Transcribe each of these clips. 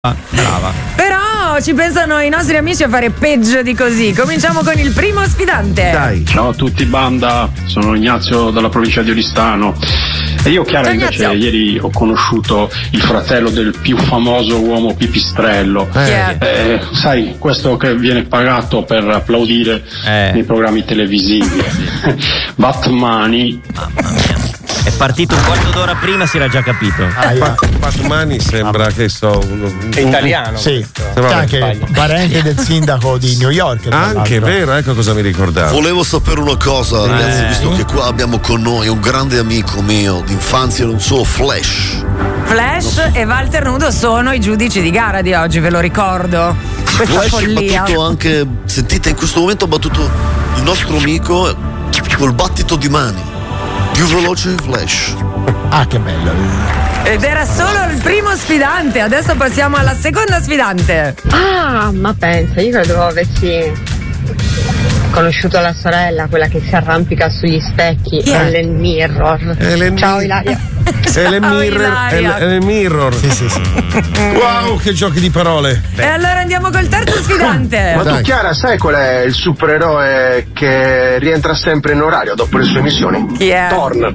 Brava. Però ci pensano i nostri amici a fare peggio di così. Cominciamo con il primo sfidante. Dai. Ciao a tutti banda, sono Ignazio dalla provincia di Oristano. E io, Chiara, Ciao, invece Ignazio. ieri ho conosciuto il fratello del più famoso uomo pipistrello. Sai, questo che viene pagato per applaudire nei programmi televisivi. Batmani. Mamma mia. È partito un quarto d'ora prima, si era già capito. Batmani sembra che È italiano. Sì, vabbè, anche parente del sindaco di New York. tra anche l'altro. vero, ecco cosa mi ricordavo. Volevo sapere una cosa, ragazzi, visto che qua abbiamo con noi un grande amico mio d'infanzia, non so, Flash. Flash e Walter Nudo sono i giudici di gara di oggi, ve lo ricordo. Questa Flash ha follia. battuto anche, sentite, in questo momento ha battuto il nostro amico col battito di mani. Più veloce di Flash. Ah, che bello. Ed era solo il primo sfidante, adesso passiamo alla seconda sfidante. Ah, ma pensa, io credo avessi conosciuto la sorella, quella che si arrampica sugli specchi, Ellen Mirror. Ciao Ilaria. Ellen Ilaria. Mirror. Sì. Wow, che giochi di parole. E allora andiamo col terzo sfidante. Ma tu, Chiara, sai qual è il supereroe che rientra sempre in orario dopo le sue missioni? Chi è? Thorn.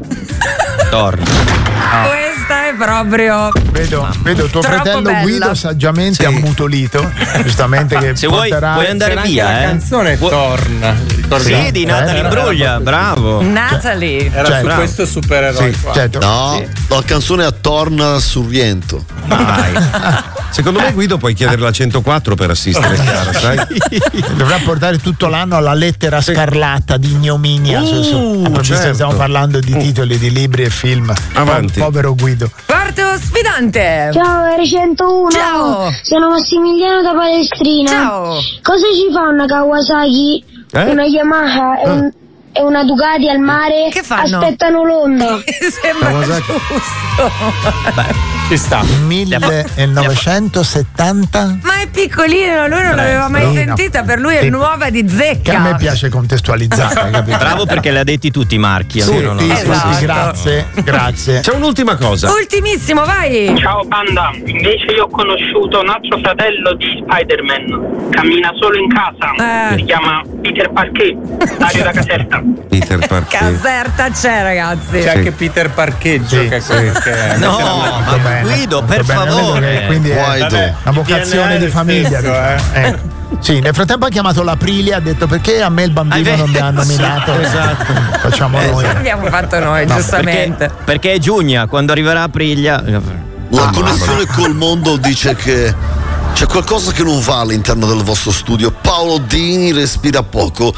Questa è proprio Vedo tuo troppo fratello bella. Guido saggiamente ammutolito, giustamente che Se vuoi porterà. puoi andare via, La canzone Torn. Sì, di Natalie Imbruglia, bravo. Natalie. Era Cioè, su bravo. questo supereroe Sì, qua. certo. No, la canzone a Torna sul Riento. Secondo me Guido puoi chiedere la 104 per assistere Chiara, sai? Dovrà portare tutto l'anno alla lettera scarlatta di ignominia. Visto che certo. stiamo parlando di titoli di libri e film. Avanti. Povero Guido. Quarto sfidante. Ciao R101, Ciao. sono Massimiliano da Palestrina. Ciao. Cosa ci fa una Kawasaki, una Yamaha e una Ducati al mare? Che fanno? Aspettano l'onda. Sembra Kawasaki. giusto. Ci sta. 1970. Ma è piccolino, lui non l'aveva mai sì, sentita, per lui è Sì. nuova di zecca. Che a me piace contestualizzare, capito? Bravo perché le ha detti tutti i marchi. Sì, allora, no? sì, Esatto. grazie. C'è un'ultima cosa. Ultimissimo, vai. Ciao banda, invece io ho conosciuto un altro fratello di Spider-Man, cammina solo in casa, si chiama Peter Parquet, Dario da Caserta. Peter Parquet. Caserta c'è, ragazzi. C'è anche Peter Parcheggio che No, ma bene, Guido, per Molto bene, favore. vedo che quindi è Guaido. una vocazione di famiglia. stesso, Ecco. Sì, nel frattempo ha chiamato l'Aprilia, ha detto perché a me il bambino non mi ha nominato. Esatto. Facciamo noi. L'abbiamo fatto noi, giustamente. Perché è Giugna, quando arriverà Aprilia. La connessione col mondo dice che c'è qualcosa che non va all'interno del vostro studio. Paolo Dini respira poco.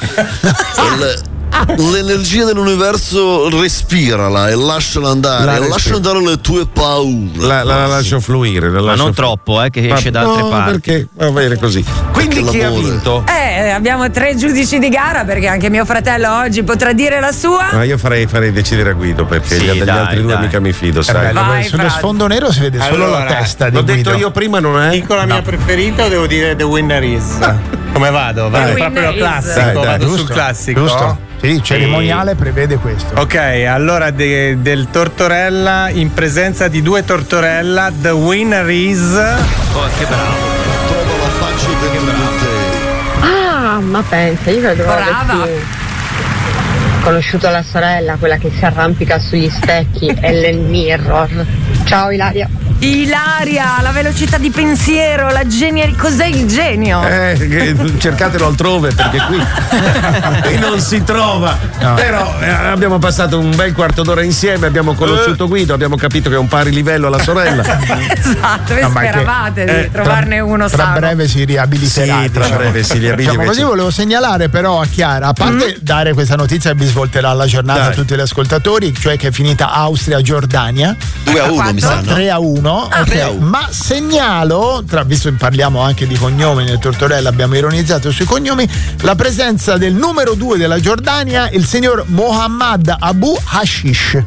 L'energia dell'universo respirala e lasciala andare, lascia andare le tue paure. La lascio fluire. Ma non troppo, che esce da altre parti. Perché va bene così. Quindi Perché chi ha l'amore. vinto? Abbiamo 3 giudici di gara perché anche mio fratello oggi potrà dire la sua. Ma io farei decidere a Guido perché Sì, degli dai, altri due dai. mica mi fido, È sai. bello, Vai, sullo Franz. sfondo nero si vede solo Allora, la testa di L'ho Guido. detto io prima, non è? Dico la mia preferita o devo dire The Winner Is? Come vado? Vado The proprio Winner Is. classico, Dai, vado giusto, sul classico. Giusto? Sì, il cerimoniale prevede questo. Ok, allora del Tortorella in presenza di 2 Tortorella, The Winner Is. Che bravo. Trova la faccia dentro di te. Ah, ma pensa, io credo Brava. avessi conosciuto la sorella, quella che si arrampica sugli specchi, Ellen Mirror. Ciao Ilaria. Ilaria, la velocità di pensiero, la genialità. Cos'è il genio? Cercatelo altrove perché qui non si trova. No. Però abbiamo passato un bel quarto d'ora insieme, abbiamo conosciuto Guido, abbiamo capito che è un pari livello alla sorella. Esatto, voi No, ma è che- speravate di trovarne uno tra sano. breve si riabiliterà. Sì, tra breve si riabilita. Diciamo così, volevo segnalare però a Chiara, a parte dare questa notizia che vi svolterà la giornata a Dai. tutti gli ascoltatori, cioè che è finita Austria-Giordania 2-1 mi sa, no? 3-1, ok. 3-1. Ma segnalo, visto che parliamo anche di cognomi nel Tortorella, abbiamo ironizzato sui cognomi, la presenza del numero 2 della Giordania, il signor Mohammad Abu Hashish.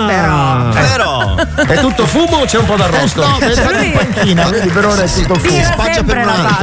Però. È tutto fumo o c'è un po' d'arrosto? No, è stato in panchina, vedi, per ora è tutto fuori. Tira Spaccia per sempre un la altro.